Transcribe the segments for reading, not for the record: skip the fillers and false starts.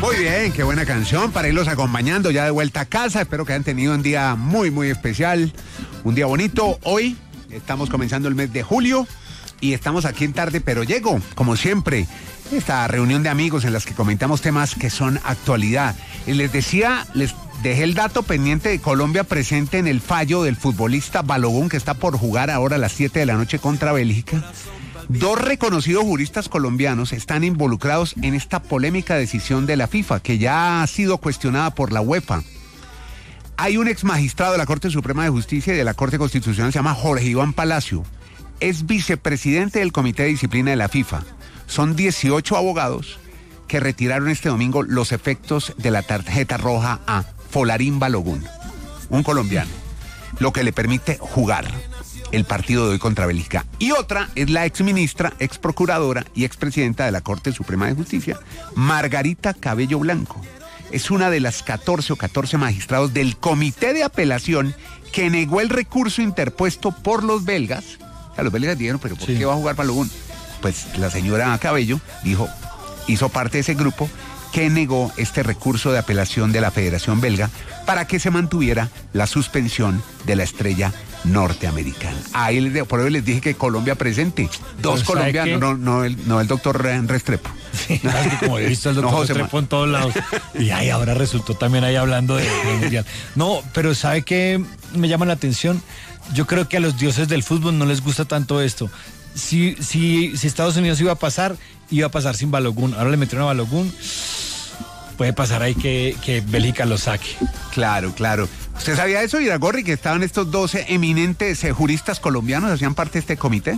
Muy bien, qué buena canción para irlos acompañando ya de vuelta a casa. Espero que hayan tenido un día muy, muy especial, un día bonito. Hoy estamos comenzando el mes de julio y estamos aquí en Tarde Pero Llego, como siempre, esta reunión de amigos en las que comentamos temas que son actualidad. Y les dejé el dato pendiente de Colombia presente en el fallo del futbolista Balogun, que está por jugar ahora a las 7 de la noche contra Bélgica. 2 reconocidos juristas colombianos están involucrados en esta polémica decisión de la FIFA, que ya ha sido cuestionada por la UEFA. Hay un ex magistrado de la Corte Suprema de Justicia y de la Corte Constitucional, se llama Jorge Iván Palacio. Es vicepresidente del Comité de Disciplina de la FIFA. Son 18 abogados que retiraron este domingo los efectos de la tarjeta roja a Folarín Balogun, un colombiano, lo que le permite jugar el partido de hoy contra Bélgica. Y otra es la exministra, exprocuradora y expresidenta de la Corte Suprema de Justicia, Margarita Cabello Blanco. Es una de las 14 magistrados del Comité de Apelación que negó el recurso interpuesto por los belgas. O sea, los belgas dijeron, ¿pero por qué va a jugar Balogun? Pues la señora Cabello hizo parte de ese grupo que negó este recurso de apelación de la Federación Belga para que se mantuviera la suspensión de la estrella norteamericana. Por eso les dije que Colombia presente. 2 colombianos, no el doctor Restrepo. Sí, es que como he visto al doctor Restrepo en todos lados. Y ahora resultó también ahí hablando de mundial. No, pero ¿sabe qué me llama la atención? Yo creo que a los dioses del fútbol no les gusta tanto esto. Si Estados Unidos iba a pasar sin Balogun. Ahora le metieron a Balogun. Puede pasar ahí que Bélgica lo saque. Claro. ¿Usted sabía eso, Iragorri, que estaban estos 12 eminentes juristas colombianos, hacían parte de este comité?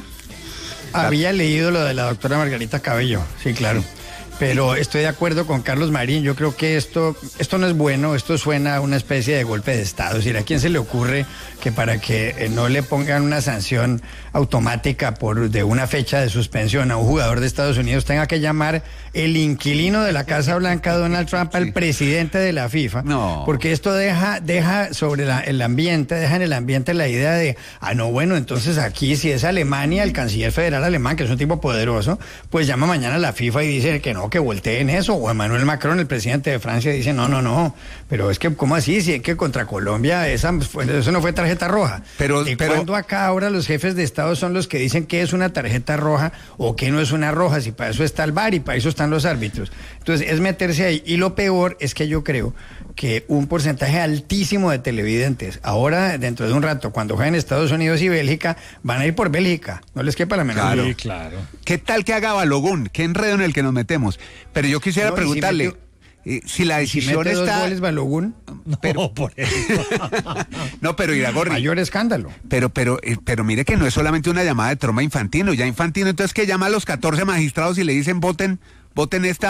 Había leído lo de la doctora Margarita Cabello, sí, claro. Pero estoy de acuerdo con Carlos Marín. Yo creo que esto no es bueno. Esto suena a una especie de golpe de Estado. Es decir, ¿a quién se le ocurre que para que no le pongan una sanción automática de una fecha de suspensión a un jugador de Estados Unidos tenga que llamar el inquilino de la Casa Blanca, Donald Trump, al presidente de la FIFA? No. Porque esto deja sobre el ambiente, deja en el ambiente la idea de, bueno, entonces aquí si es Alemania, el canciller federal alemán, que es un tipo poderoso, pues llama mañana a la FIFA y dice que no, que volteen eso. O Emmanuel Macron, el presidente de Francia, dice no, pero es que, ¿cómo así? Si es que contra Colombia eso no fue tarjeta roja. Pero ¿cuándo acá ahora los jefes de Estado son los que dicen que es una tarjeta roja o que no es una roja? Si para eso está el VAR y para eso están los árbitros. Entonces es meterse ahí. Y lo peor es que yo creo que un porcentaje altísimo de televidentes, ahora dentro de un rato, cuando jueguen Estados Unidos y Bélgica, van a ir por Bélgica. No les quepa la menor duda. Sí, claro. ¿Qué tal que haga Balogun? ¿Qué enredo en el que nos metemos? Pero yo quisiera preguntarle, si la decisión si mete está... 2 goles Balogun, pero por eso. No, pero Iragorri, mayor escándalo. Pero mire que no es solamente una llamada de tromba Infantino. Ya Infantino, entonces, que llama a los 14 magistrados y le dicen voten esta